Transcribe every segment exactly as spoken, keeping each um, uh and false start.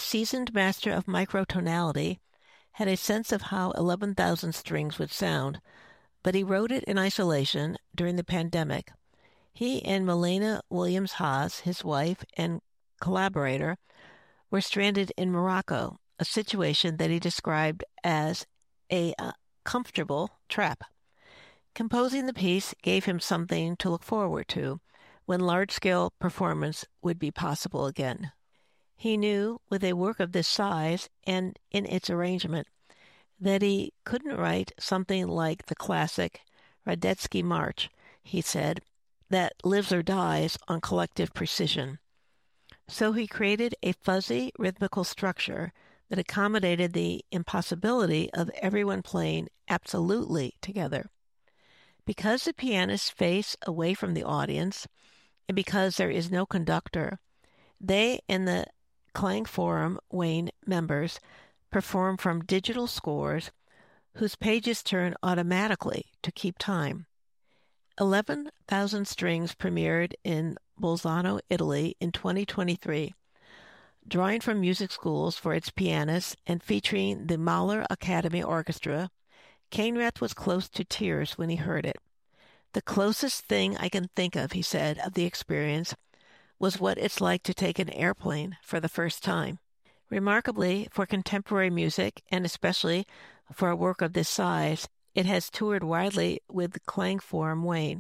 seasoned master of microtonality, had a sense of how eleven thousand strings would sound, but he wrote it in isolation during the pandemic. He and Milena Williams-Haas, his wife and collaborator, were stranded in Morocco, a situation that he described as a uh, comfortable trap. Composing the piece gave him something to look forward to when large-scale performance would be possible again. He knew, with a work of this size and in its arrangement, that he couldn't write something like the classic Radetzky March, he said, that lives or dies on collective precision. So he created a fuzzy rhythmical structure that accommodated the impossibility of everyone playing absolutely together. Because the pianists face away from the audience, and because there is no conductor, they and the Klangforum Wayne members perform from digital scores whose pages turn automatically to keep time. eleven thousand Strings premiered in Bolzano, Italy in twenty twenty-three, drawing from music schools for its pianists and featuring the Mahler Academy Orchestra. Kainrath was close to tears when he heard it. The closest thing I can think of, he said, of the experience was what it's like to take an airplane for the first time. Remarkably, for contemporary music, and especially for a work of this size, it has toured widely with Klangforum Wayne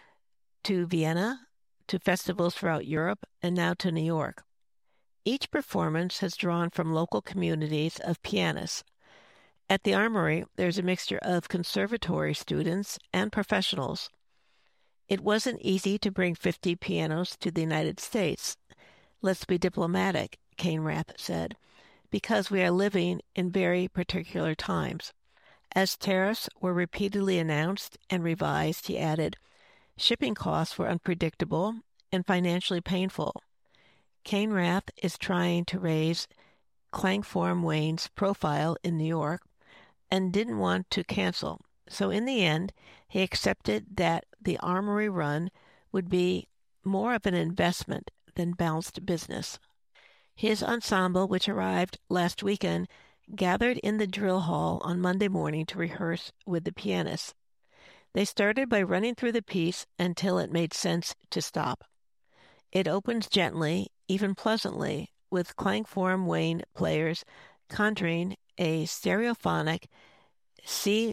to Vienna, to festivals throughout Europe, and now to New York. Each performance has drawn from local communities of pianists. At the Armory, there's a mixture of conservatory students and professionals. It wasn't easy to bring fifty pianos to the United States. Let's be diplomatic, Kainrath said, because we are living in very particular times. As tariffs were repeatedly announced and revised, he added, shipping costs were unpredictable and financially painful. Kainrath is trying to raise Klangforum Wayne's profile in New York and didn't want to cancel. So in the end, he accepted that the Armory run would be more of an investment than bounced business. His ensemble, which arrived last weekend, gathered in the drill hall on Monday morning to rehearse with the pianists. They started by running through the piece until it made sense to stop. It opens gently, even pleasantly, with Klangforum Wayne players conjuring a stereophonic C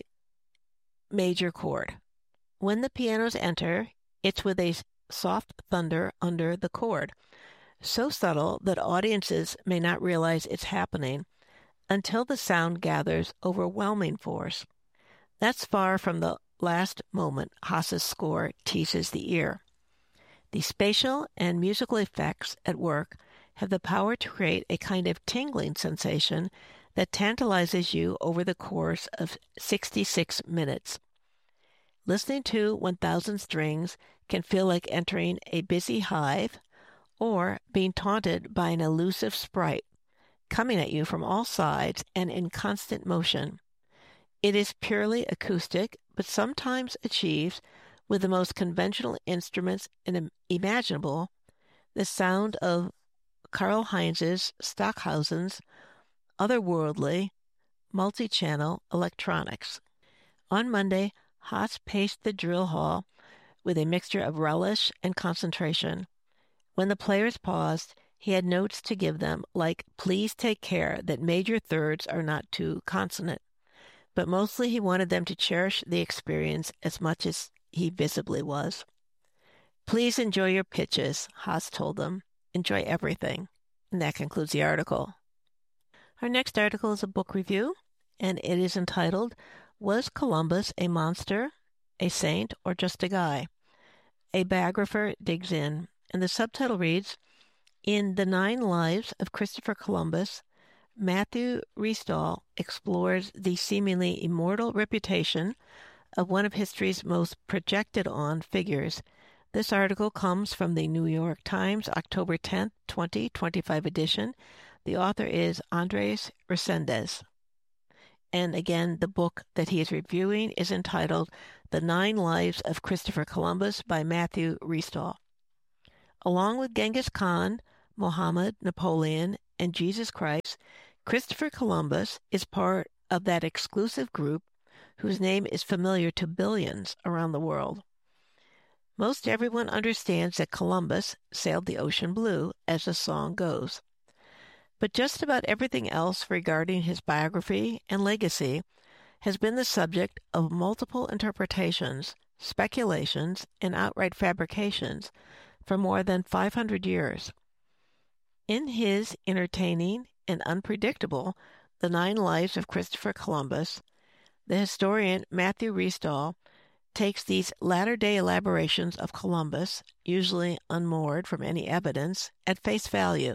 major chord. When the pianos enter, it's with a soft thunder under the chord, so subtle that audiences may not realize it's happening until the sound gathers overwhelming force. That's far from the last moment Haas's score teases the ear. The spatial and musical effects at work have the power to create a kind of tingling sensation that tantalizes you over the course of sixty-six minutes. Listening to one thousand Strings can feel like entering a busy hive or being taunted by an elusive sprite coming at you from all sides and in constant motion. It is purely acoustic, but sometimes achieves, with the most conventional instruments imaginable, the sound of Karl Heinz's Stockhausen's otherworldly, multi-channel electronics. On Monday, Haas paced the drill hall with a mixture of relish and concentration. When the players paused, he had notes to give them, like, please take care that major thirds are not too consonant. But mostly he wanted them to cherish the experience as much as he visibly was. Please enjoy your pitches, Haas told them. Enjoy everything. And that concludes the article. Our next article is a book review, and it is entitled, Was Columbus a Monster, a Saint, or Just a Guy? A biographer digs in, and the subtitle reads, In The Nine Lives of Christopher Columbus, Matthew Restall explores the seemingly immortal reputation of one of history's most projected-on figures. This article comes from the New York Times, October tenth, twenty twenty-five edition. The author is Andres Resendez. And again, the book that he is reviewing is entitled The Nine Lives of Christopher Columbus by Matthew Restall. Along with Genghis Khan, Muhammad, Napoleon, and Jesus Christ, Christopher Columbus is part of that exclusive group whose name is familiar to billions around the world. Most everyone understands that Columbus sailed the ocean blue, as the song goes. But just about everything else regarding his biography and legacy has been the subject of multiple interpretations, speculations, and outright fabrications for more than five hundred years. In his entertaining and unpredictable The Nine Lives of Christopher Columbus, the historian Matthew Restall takes these latter-day elaborations of Columbus, usually unmoored from any evidence, at face value.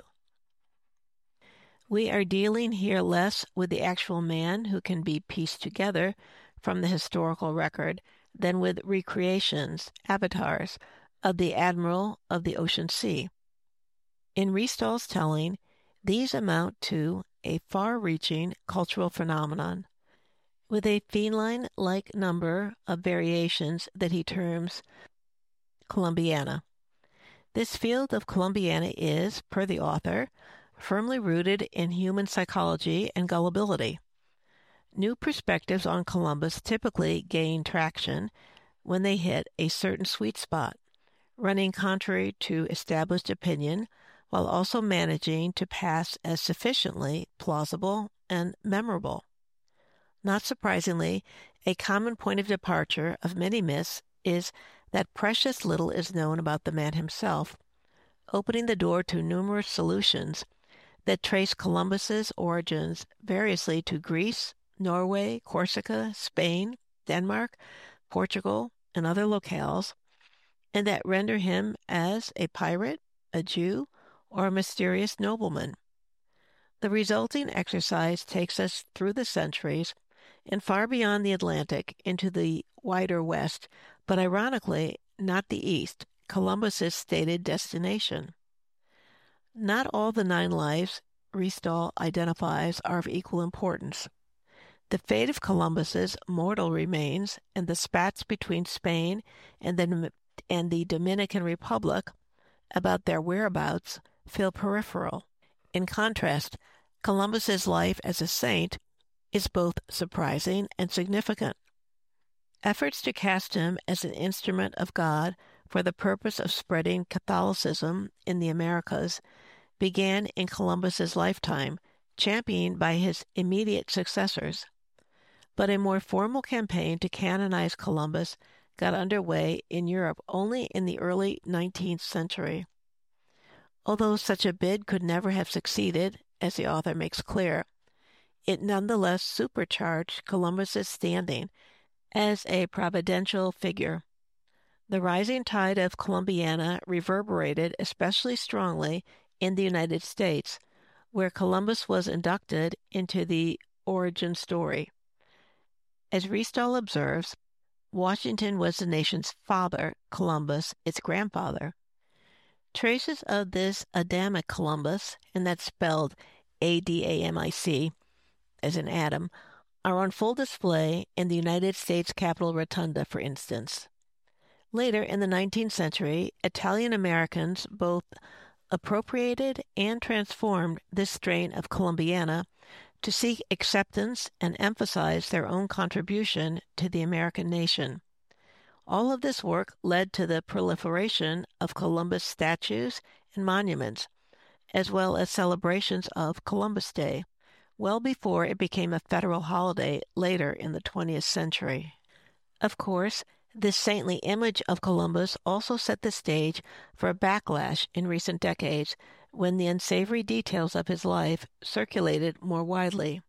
We are dealing here less with the actual man who can be pieced together from the historical record than with recreations, avatars, of the admiral of the ocean sea. In Restall's telling, these amount to a far-reaching cultural phenomenon, with a feline-like number of variations that he terms Columbiana. This field of Columbiana is, per the author, firmly rooted in human psychology and gullibility. New perspectives on Columbus typically gain traction when they hit a certain sweet spot, running contrary to established opinion while also managing to pass as sufficiently plausible and memorable. Not surprisingly, a common point of departure of many myths is that precious little is known about the man himself, opening the door to numerous solutions that trace Columbus's origins variously to Greece, Norway, Corsica, Spain, Denmark, Portugal, and other locales, and that render him as a pirate, a Jew, or a mysterious nobleman. The resulting exercise takes us through the centuries and far beyond the Atlantic into the wider West, but ironically, not the East, Columbus's stated destination. Not all the nine lives Restall identifies are of equal importance. The fate of Columbus's mortal remains and the spats between Spain and the, and the Dominican Republic about their whereabouts feel peripheral. In contrast, Columbus's life as a saint is both surprising and significant. Efforts to cast him as an instrument of God for the purpose of spreading Catholicism in the Americas began in Columbus's lifetime, championed by his immediate successors. But a more formal campaign to canonize Columbus got underway in Europe only in the early nineteenth century. Although such a bid could never have succeeded, as the author makes clear, it nonetheless supercharged Columbus's standing as a providential figure. The rising tide of Columbiana reverberated especially strongly in the United States, where Columbus was inducted into the origin story. As Restall observes, Washington was the nation's father, Columbus its grandfather. Traces of this Adamic Columbus, and that's spelled A D A M I C, as in Adam, are on full display in the United States Capitol Rotunda, for instance. Later in the nineteenth century, Italian Americans both appropriated and transformed this strain of Columbiana to seek acceptance and emphasize their own contribution to the American nation. All of this work led to the proliferation of Columbus statues and monuments, as well as celebrations of Columbus Day, well before it became a federal holiday later in the twentieth century. Of course, this saintly image of Columbus also set the stage for a backlash in recent decades when the unsavory details of his life circulated more widely.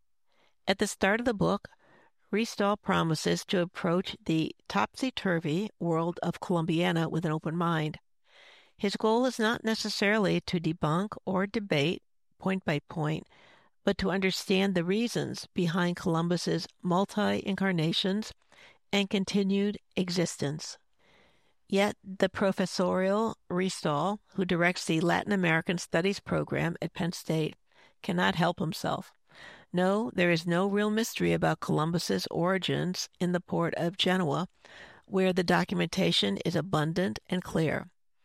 At the start of the book, Restall promises to approach the topsy-turvy world of Columbiana with an open mind. His goal is not necessarily to debunk or debate point by point, but to understand the reasons behind Columbus's multi-incarnations and continued existence. Yet the professorial Restall, who directs the Latin American Studies program at Penn State, cannot help himself. No, there is no real mystery about Columbus's origins in the port of Genoa, where the documentation is abundant and clear.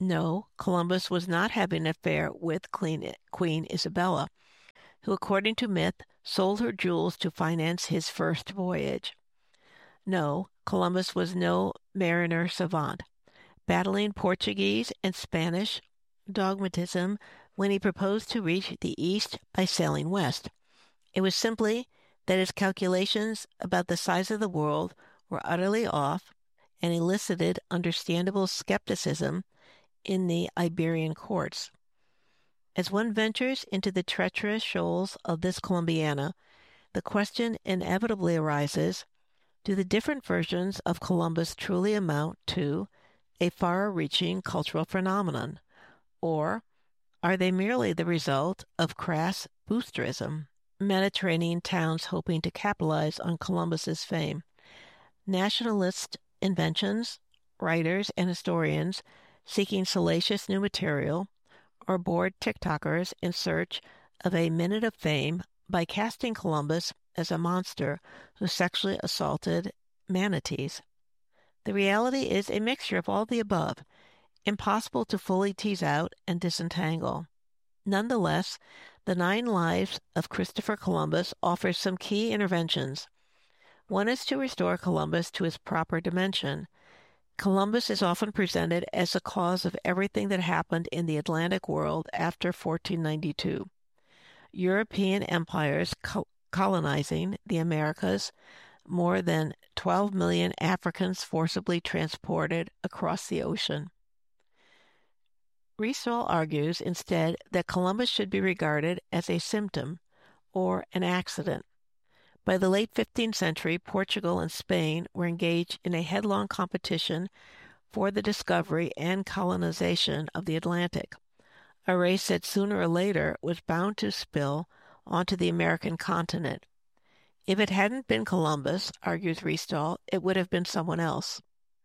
No, Columbus was not having an affair with Queen, Queen Isabella, who, according to myth, sold her jewels to finance his first voyage. No, Columbus was no mariner savant, battling Portuguese and Spanish dogmatism when he proposed to reach the East by sailing west. It was simply that his calculations about the size of the world were utterly off and elicited understandable skepticism in the Iberian courts. As one ventures into the treacherous shoals of this Columbiana, the question inevitably arises, do the different versions of Columbus truly amount to a far-reaching cultural phenomenon, or are they merely the result of crass boosterism? Mediterranean towns hoping to capitalize on Columbus's fame, nationalist inventions, writers and historians seeking salacious new material, or bored TikTokers in search of a minute of fame by casting Columbus as a monster who sexually assaulted manatees. The reality is a mixture of all the above, impossible to fully tease out and disentangle. Nonetheless, The Nine Lives of Christopher Columbus offers some key interventions. One is to restore Columbus to his proper dimension. Columbus is often presented as the cause of everything that happened in the Atlantic world after fourteen ninety-two. European empires co- colonizing the Americas, more than twelve million Africans forcibly transported across the ocean. Riesel argues instead that Columbus should be regarded as a symptom or an accident. By the late fifteenth century, Portugal and Spain were engaged in a headlong competition for the discovery and colonization of the Atlantic, a race that sooner or later was bound to spill onto the American continent. If it hadn't been Columbus, argues Riesel, it would have been someone else.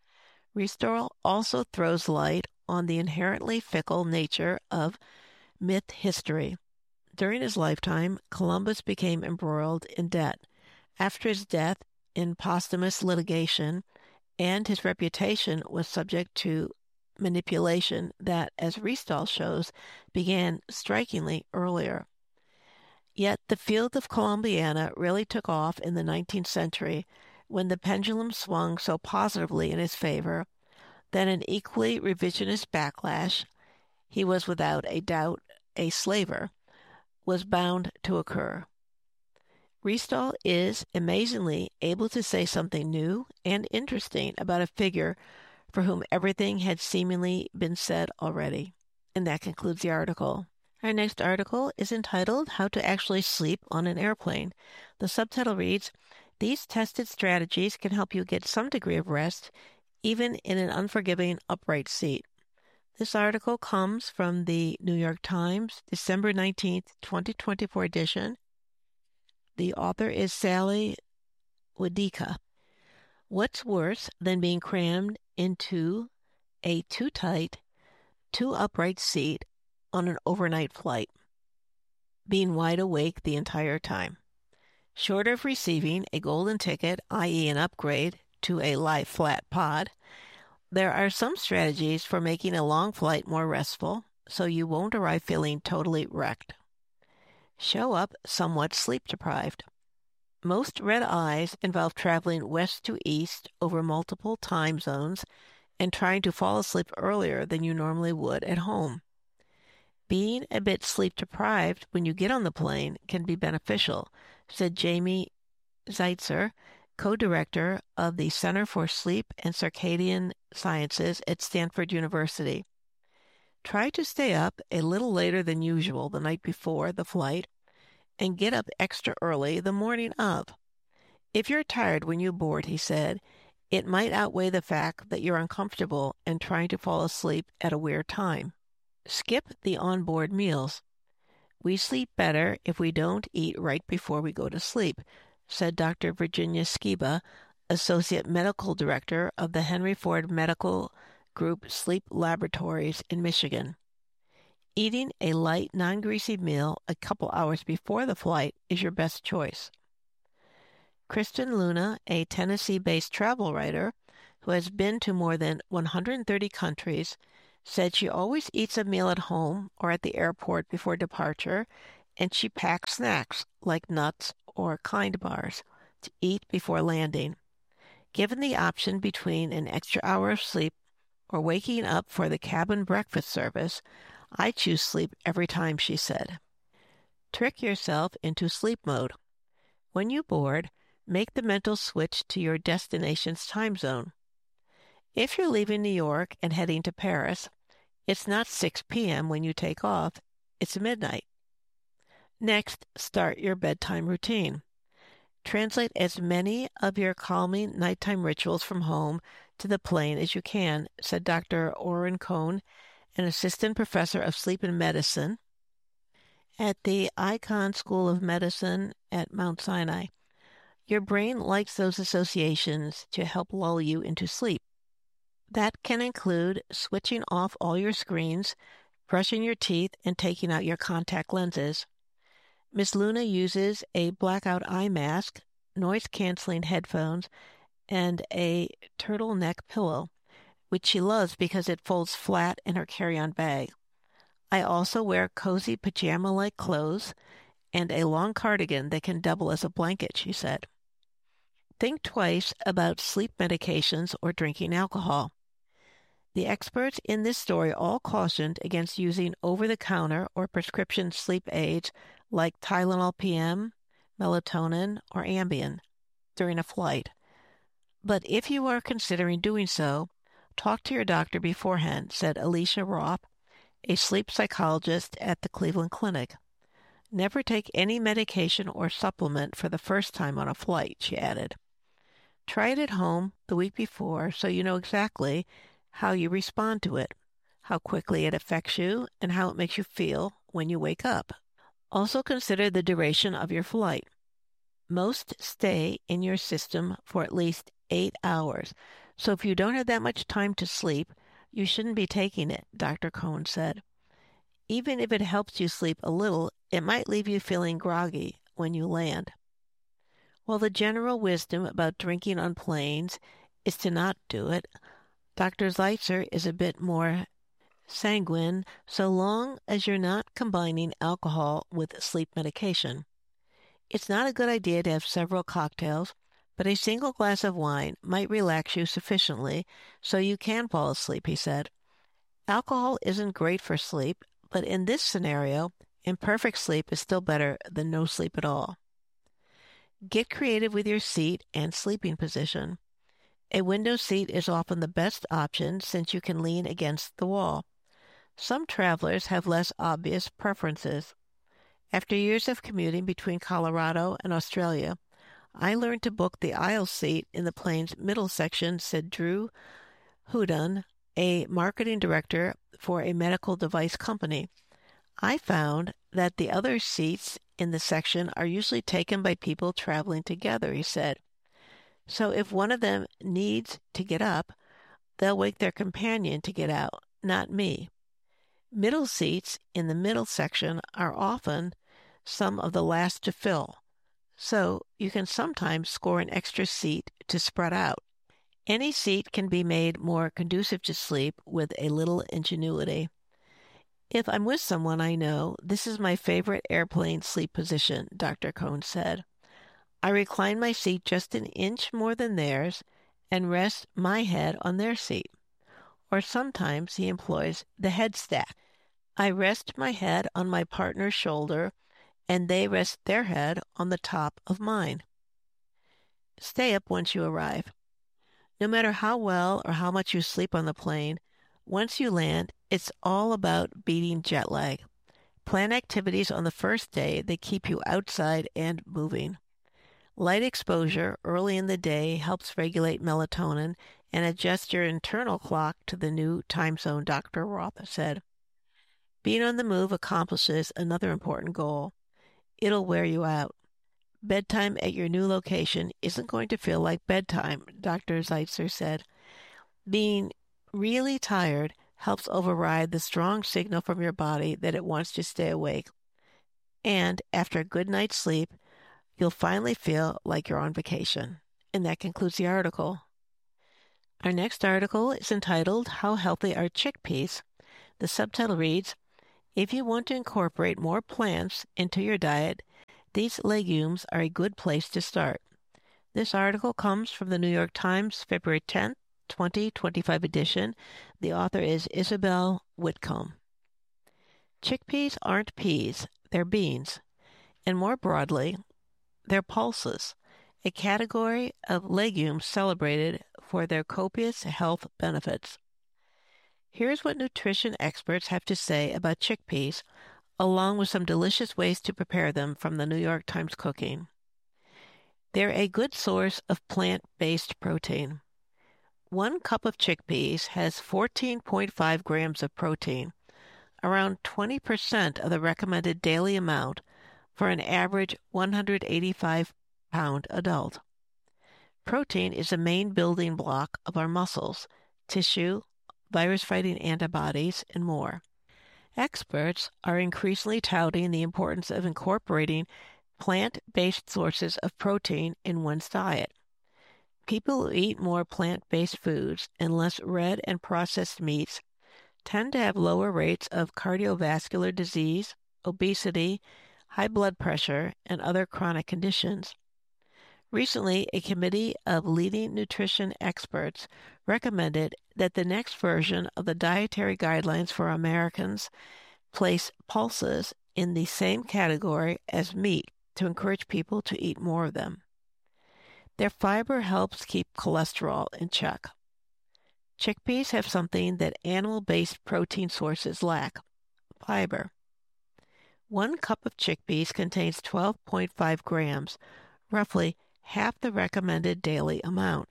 Riesel also throws light on the inherently fickle nature of myth history. During his lifetime, Columbus became embroiled in debt. After his death, in posthumous litigation, and his reputation was subject to manipulation that, as Riesel shows, began strikingly earlier. Yet the field of Columbiana really took off in the nineteenth century, when the pendulum swung so positively in his favor that an equally revisionist backlash, he was without a doubt a slaver, was bound to occur. Riesel is amazingly able to say something new and interesting about a figure for whom everything had seemingly been said already. And that concludes the article. Our next article is entitled How to Actually Sleep on an Airplane. The subtitle reads, These tested strategies can help you get some degree of rest, even in an unforgiving upright seat. This article comes from the New York Times, December nineteenth, twenty twenty-four edition. The author is Sally Wadika. What's worse than being crammed into a too tight, too upright seat on an overnight flight? Being wide awake the entire time. Short of receiving a golden ticket, that is an upgrade to a lie-flat pod, there are some strategies for making a long flight more restful, so you won't arrive feeling totally wrecked. Show up somewhat sleep-deprived. Most red-eyes involve traveling west to east over multiple time zones and trying to fall asleep earlier than you normally would at home. Being a bit sleep-deprived when you get on the plane can be beneficial, said Jamie Zeitzer, co-director of the Center for Sleep and Circadian Sciences at Stanford University. Try to stay up a little later than usual the night before the flight and get up extra early the morning of. If you're tired when you board, he said, it might outweigh the fact that you're uncomfortable and trying to fall asleep at a weird time. Skip the onboard meals. We sleep better if we don't eat right before we go to sleep, said Doctor Virginia Skiba, Associate Medical Director of the Henry Ford Medical Group Sleep Laboratories in Michigan. Eating a light, non-greasy meal a couple hours before the flight is your best choice. Kristen Luna, a Tennessee-based travel writer who has been to more than one hundred thirty countries, said she always eats a meal at home or at the airport before departure, and she packs snacks like nuts or Kind bars to eat before landing. Given the option between an extra hour of sleep or waking up for the cabin breakfast service, I choose sleep every time, she said. Trick yourself into sleep mode. When you board, make the mental switch to your destination's time zone. If you're leaving New York and heading to Paris, it's not six p.m. when you take off, it's midnight. Next, start your bedtime routine. Translate as many of your calming nighttime rituals from home to the plane as you can, said Doctor Oren Cohn, an assistant professor of sleep and medicine at the Icahn School of Medicine at Mount Sinai. Your brain likes those associations to help lull you into sleep. That can include switching off all your screens, brushing your teeth, and taking out your contact lenses. Miss Luna uses a blackout eye mask, noise-canceling headphones, and a turtleneck pillow, which she loves because it folds flat in her carry-on bag. I also wear cozy pajama-like clothes and a long cardigan that can double as a blanket, she said. Think twice about sleep medications or drinking alcohol. The experts in this story all cautioned against using over-the-counter or prescription sleep aids like Tylenol P M, melatonin, or Ambien during a flight. But if you are considering doing so, talk to your doctor beforehand, said Alicia Roth, a sleep psychologist at the Cleveland Clinic. Never take any medication or supplement for the first time on a flight, she added. Try it at home the week before so you know exactly how you respond to it, how quickly it affects you, and how it makes you feel when you wake up. Also consider the duration of your flight. Most stay in your system for at least eight hours, so if you don't have that much time to sleep, you shouldn't be taking it, Doctor Cohn said. Even if it helps you sleep a little, it might leave you feeling groggy when you land. While the general wisdom about drinking on planes is to not do it, Doctor Zeitzer is a bit more sanguine so long as you're not combining alcohol with sleep medication. It's not a good idea to have several cocktails, but a single glass of wine might relax you sufficiently so you can fall asleep, he said. Alcohol isn't great for sleep, but in this scenario, imperfect sleep is still better than no sleep at all. Get creative with your seat and sleeping position. A window seat is often the best option since you can lean against the wall. Some travelers have less obvious preferences. After years of commuting between Colorado and Australia, I learned to book the aisle seat in the plane's middle section, said Drew Hudon, a marketing director for a medical device company. I found that the other seats in the section are usually taken by people traveling together, he said. So if one of them needs to get up, they'll wake their companion to get out, not me. Middle seats in the middle section are often some of the last to fill, so you can sometimes score an extra seat to spread out. Any seat can be made more conducive to sleep with a little ingenuity. If I'm with someone I know, this is my favorite airplane sleep position, Doctor Cohn said. I recline my seat just an inch more than theirs and rest my head on their seat. Or sometimes he employs the head stack. I rest my head on my partner's shoulder and they rest their head on the top of mine. Stay up once you arrive. No matter how well or how much you sleep on the plane, once you land, it's all about beating jet lag. Plan activities on the first day that keep you outside and moving. Light exposure early in the day helps regulate melatonin and adjust your internal clock to the new time zone, Doctor Roth said. Being on the move accomplishes another important goal. It'll wear you out. Bedtime at your new location isn't going to feel like bedtime, Doctor Zeitzer said. Being really tired helps override the strong signal from your body that it wants to stay awake. And after a good night's sleep, you'll finally feel like you're on vacation. And that concludes the article. Our next article is entitled, How Healthy Are Chickpeas? The subtitle reads, "If you want to incorporate more plants into your diet, these legumes are a good place to start." This article comes from the New York Times, February tenth, twenty twenty-five edition. The author is Isabel Whitcomb. Chickpeas aren't peas, they're beans. And more broadly, they're pulses, a category of legumes celebrated for their copious health benefits. Here's what nutrition experts have to say about chickpeas, along with some delicious ways to prepare them from the New York Times Cooking. They're a good source of plant-based protein. One cup of chickpeas has fourteen point five grams of protein, around twenty percent of the recommended daily amount for an average one hundred eighty-five pound adult. Protein is a main building block of our muscles, tissue, virus-fighting antibodies, and more. Experts are increasingly touting the importance of incorporating plant-based sources of protein in one's diet. People who eat more plant-based foods and less red and processed meats tend to have lower rates of cardiovascular disease, obesity, high blood pressure, and other chronic conditions. Recently, a committee of leading nutrition experts recommended that the next version of the dietary guidelines for Americans place pulses in the same category as meat to encourage people to eat more of them. Their fiber helps keep cholesterol in check. Chickpeas have something that animal-based protein sources lack: fiber. One cup of chickpeas contains twelve point five grams, roughly half the recommended daily amount.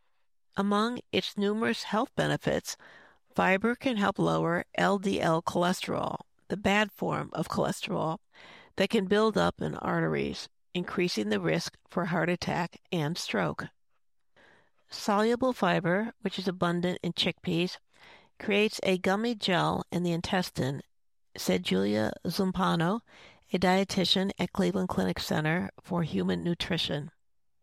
Among its numerous health benefits, fiber can help lower L D L cholesterol, the bad form of cholesterol that can build up in arteries, increasing the risk for heart attack and stroke. Soluble fiber, which is abundant in chickpeas, creates a gummy gel in the intestine, said Julia Zumpano, a dietitian at Cleveland Clinic Center for Human Nutrition.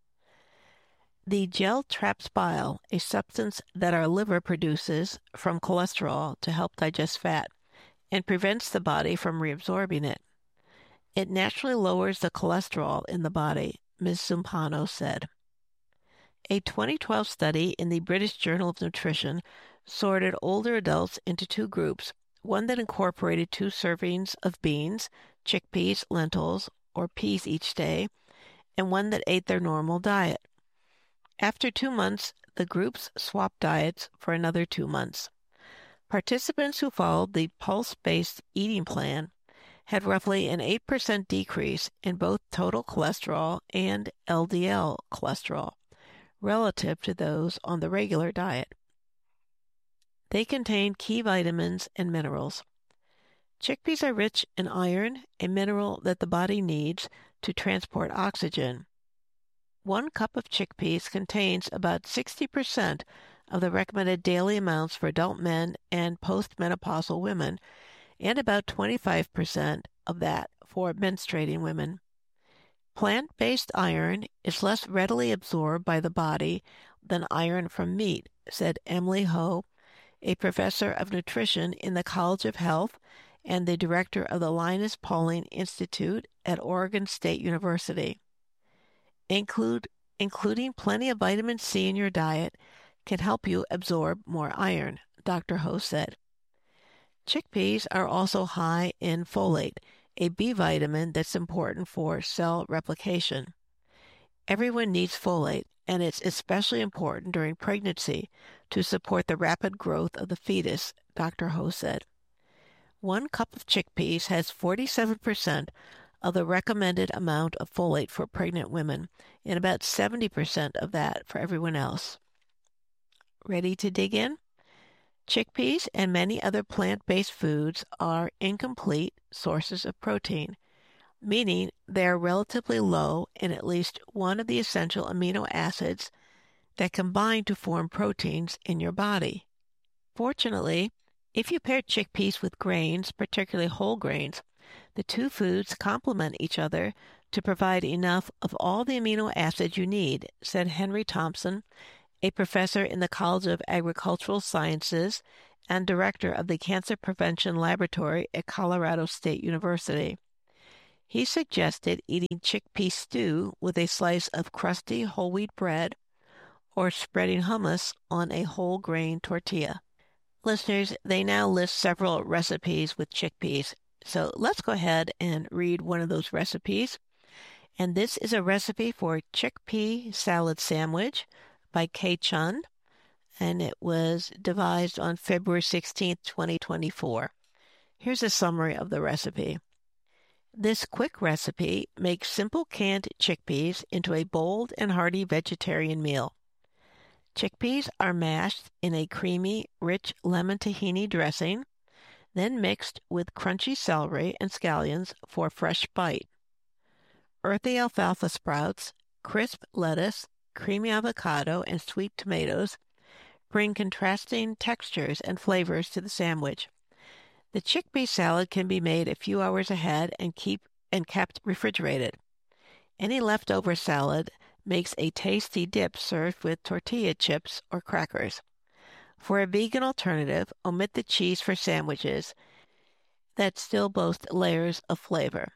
The gel traps bile, a substance that our liver produces from cholesterol to help digest fat, and prevents the body from reabsorbing it. It naturally lowers the cholesterol in the body, Miz Zumpano said. A twenty twelve study in the British Journal of Nutrition sorted older adults into two groups, one that incorporated two servings of beans, chickpeas, lentils, or peas each day, and one that ate their normal diet. After two months, the groups swapped diets for another two months. Participants who followed the pulse-based eating plan had roughly an eight percent decrease in both total cholesterol and L D L cholesterol relative to those on the regular diet. They contain key vitamins and minerals. Chickpeas are rich in iron, a mineral that the body needs to transport oxygen. One cup of chickpeas contains about sixty percent of the recommended daily amounts for adult men and postmenopausal women, and about twenty-five percent of that for menstruating women. Plant-based iron is less readily absorbed by the body than iron from meat, said Emily Ho, a professor of nutrition in the College of Health and the director of the Linus Pauling Institute at Oregon State University. Include, including plenty of vitamin C in your diet can help you absorb more iron, Doctor Ho said. Chickpeas are also high in folate, a B vitamin that's important for cell replication. Everyone needs folate, and it's especially important during pregnancy to support the rapid growth of the fetus, Doctor Ho said. One cup of chickpeas has forty-seven percent of the recommended amount of folate for pregnant women, and about seventy percent of that for everyone else. Ready to dig in? Chickpeas and many other plant-based foods are incomplete sources of protein, meaning they are relatively low in at least one of the essential amino acids that combine to form proteins in your body. Fortunately, if you pair chickpeas with grains, particularly whole grains, the two foods complement each other to provide enough of all the amino acids you need, said Henry Thompson, a professor in the College of Agricultural Sciences and director of the Cancer Prevention Laboratory at Colorado State University. He suggested eating chickpea stew with a slice of crusty whole wheat bread or spreading hummus on a whole grain tortilla. Listeners, they now list several recipes with chickpeas. So let's go ahead and read one of those recipes. And this is a recipe for chickpea salad sandwich by Kay Chun, and it was devised on February sixteenth, twenty twenty-four. Here's a summary of the recipe. This quick recipe makes simple canned chickpeas into a bold and hearty vegetarian meal. Chickpeas are mashed in a creamy, rich lemon tahini dressing, then mixed with crunchy celery and scallions for a fresh bite. Earthy alfalfa sprouts, crisp lettuce, creamy avocado, and sweet tomatoes bring contrasting textures and flavors to the sandwich. The chickpea salad can be made a few hours ahead and keep and kept refrigerated. Any leftover salad makes a tasty dip served with tortilla chips or crackers. For a vegan alternative, omit the cheese for sandwiches that still boast layers of flavor.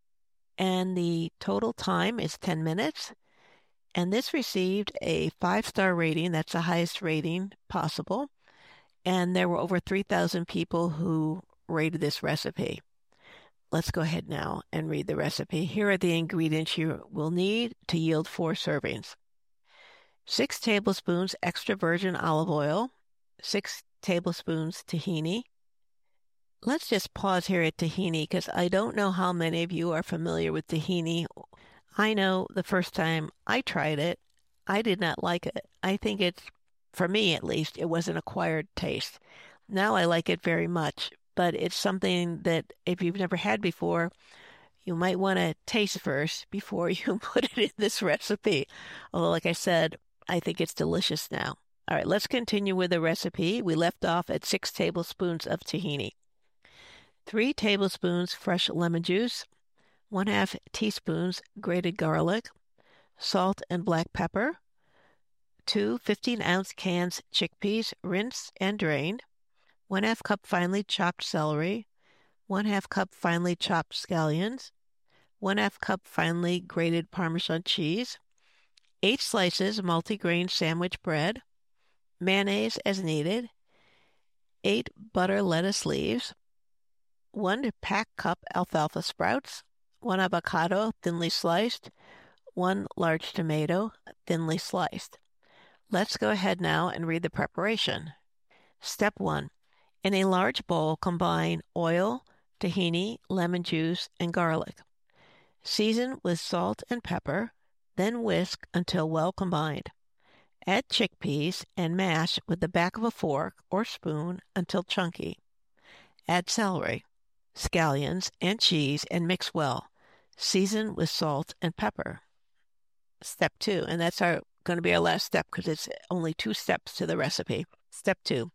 And the total time is ten minutes. And this received a five-star rating. That's the highest rating possible. And there were over three thousand people who rated this recipe. Let's go ahead now and read the recipe. Here are the ingredients you will need to yield four servings. Six tablespoons extra virgin olive oil, six tablespoons tahini. Let's just pause here at tahini because I don't know how many of you are familiar with tahini. I know the first time I tried it, I did not like it. I think it's, for me at least, it was an acquired taste. Now I like it very much, but it's something that if you've never had before, you might want to taste first before you put it in this recipe. Although, like I said, I think it's delicious now. All right, let's continue with the recipe. We left off at six tablespoons of tahini. Three tablespoons fresh lemon juice, one half teaspoons grated garlic, salt and black pepper, two fifteen-ounce cans chickpeas rinsed and drained, one half cup finely chopped celery, one half cup finely chopped scallions, one half cup finely grated Parmesan cheese, eight slices multigrain sandwich bread, mayonnaise as needed, eight butter lettuce leaves, one packed cup alfalfa sprouts, one avocado thinly sliced, one large tomato thinly sliced. Let's go ahead now and read the preparation. Step one. In a large bowl, combine oil, tahini, lemon juice, and garlic. Season with salt and pepper, then whisk until well combined. Add chickpeas and mash with the back of a fork or spoon until chunky. Add celery, scallions, and cheese and mix well. Season with salt and pepper. Step two, and that's our going to be our last step because it's only two steps to the recipe. Step two.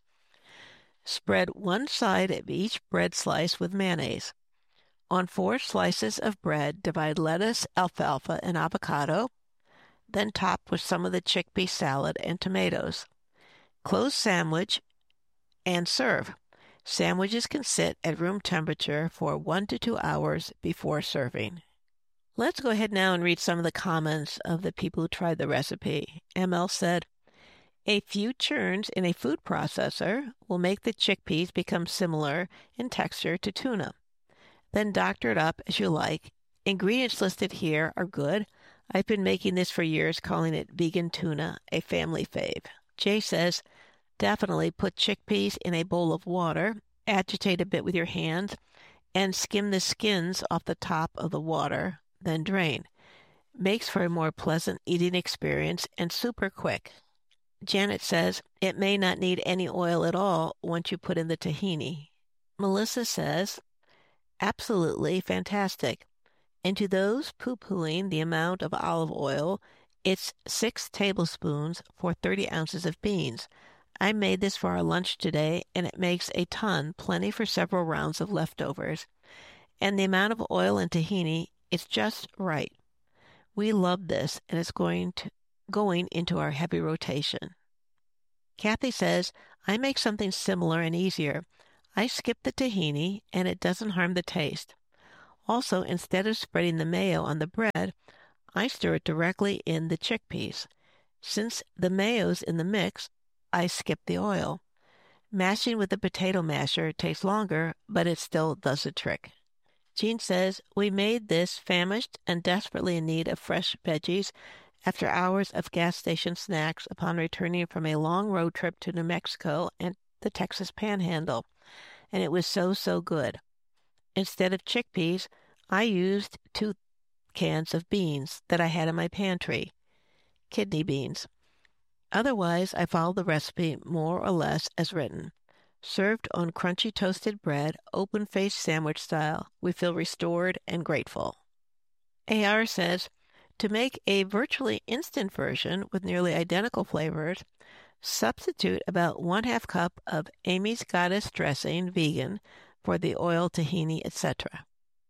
Spread one side of each bread slice with mayonnaise. On four slices of bread, divide lettuce, alfalfa, and avocado, then top with some of the chickpea salad and tomatoes. Close sandwich and serve. Sandwiches can sit at room temperature for one to two hours before serving. Let's go ahead now and read some of the comments of the people who tried the recipe. M L said, a few churns in a food processor will make the chickpeas become similar in texture to tuna. Then doctor it up as you like. Ingredients listed here are good. I've been making this for years, calling it vegan tuna, a family fave. Jay says, definitely put chickpeas in a bowl of water, agitate a bit with your hands, and skim the skins off the top of the water, then drain. Makes for a more pleasant eating experience and super quick. Janet says, it may not need any oil at all once you put in the tahini. Melissa says, absolutely fantastic. And to those poo-pooing the amount of olive oil, it's six tablespoons for thirty ounces of beans. I made this for our lunch today, and it makes a ton, plenty for several rounds of leftovers. And the amount of oil in tahini, it's just right. We love this, and it's going to going into our heavy rotation. Kathy says, I make something similar and easier. I skip the tahini, and it doesn't harm the taste. Also, instead of spreading the mayo on the bread, I stir it directly in the chickpeas. Since the mayo's in the mix, I skip the oil. Mashing with the potato masher takes longer, but it still does the trick. Jean says, we made this famished and desperately in need of fresh veggies after hours of gas station snacks upon returning from a long road trip to New Mexico and the Texas Panhandle, and it was so, so good. Instead of chickpeas, I used two cans of beans that I had in my pantry, kidney beans. Otherwise, I followed the recipe more or less as written. Served on crunchy toasted bread, open-faced sandwich style, we feel restored and grateful. A R says, to make a virtually instant version with nearly identical flavors, substitute about one half cup of Amy's Goddess dressing, vegan, for the oil, tahini, et cetera.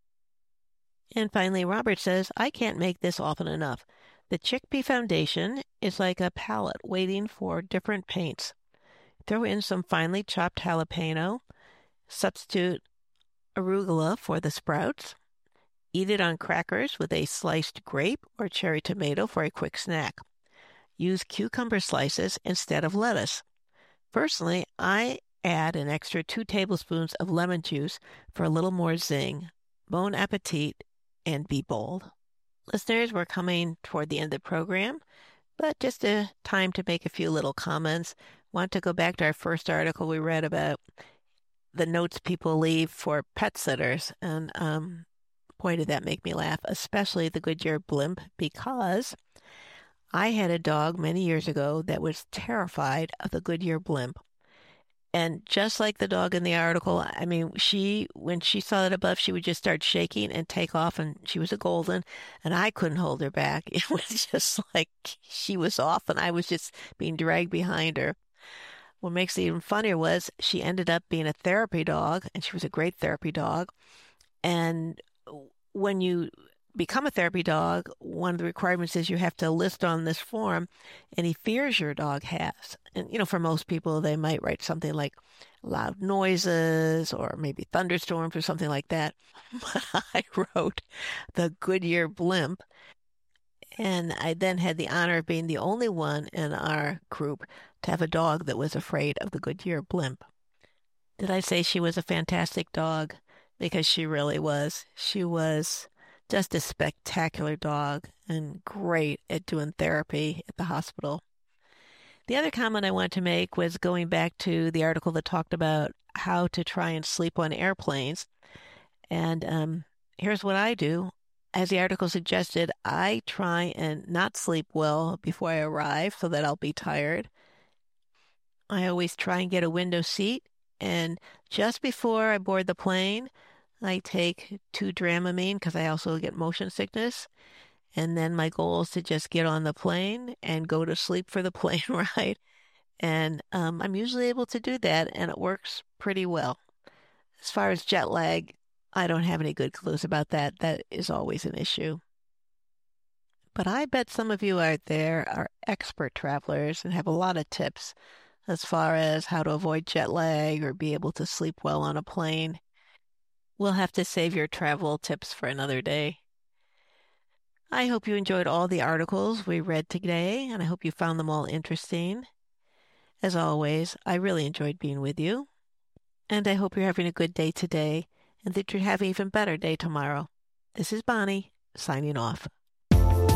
And finally, Robert says, I can't make this often enough. The chickpea foundation is like a palette waiting for different paints. Throw in some finely chopped jalapeno, substitute arugula for the sprouts, eat it on crackers with a sliced grape or cherry tomato for a quick snack. Use cucumber slices instead of lettuce. Personally, I add an extra two tablespoons of lemon juice for a little more zing. Bon appetit, and be bold. Listeners, we're coming toward the end of the program, but just a time to make a few little comments. Want to go back to our first article we read about the notes people leave for pet sitters, and um, boy, did that make me laugh, especially the Goodyear blimp, because I had a dog many years ago that was terrified of the Goodyear blimp. And just like the dog in the article, I mean, she, when she saw it above, she would just start shaking and take off, and she was a golden, and I couldn't hold her back. It was just like she was off, and I was just being dragged behind her. What makes it even funnier was she ended up being a therapy dog, and she was a great therapy dog. And when you become a therapy dog, one of the requirements is you have to list on this form any fears your dog has. And, you know, for most people, they might write something like loud noises or maybe thunderstorms or something like that. But I wrote the Goodyear blimp. And I then had the honor of being the only one in our group to have a dog that was afraid of the Goodyear blimp. Did I say she was a fantastic dog? Because she really was. She was just a spectacular dog and great at doing therapy at the hospital. The other comment I wanted to make was going back to the article that talked about how to try and sleep on airplanes. And um, here's what I do. As the article suggested, I try and not sleep well before I arrive so that I'll be tired. I always try and get a window seat. And just before I board the plane, I take two Dramamine because I also get motion sickness. And then my goal is to just get on the plane and go to sleep for the plane ride. And um, I'm usually able to do that, and it works pretty well. As far as jet lag, I don't have any good clues about that. That is always an issue. But I bet some of you out there are expert travelers and have a lot of tips as far as how to avoid jet lag or be able to sleep well on a plane. We'll have to save your travel tips for another day. I hope you enjoyed all the articles we read today, and I hope you found them all interesting. As always, I really enjoyed being with you, and I hope you're having a good day today and that you're having an even better day tomorrow. This is Bonnie, signing off.